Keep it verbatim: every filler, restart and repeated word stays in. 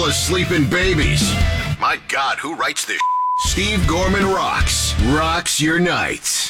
of sleeping babies. My God, who writes this? Steve Gorman rocks. Rocks your nights.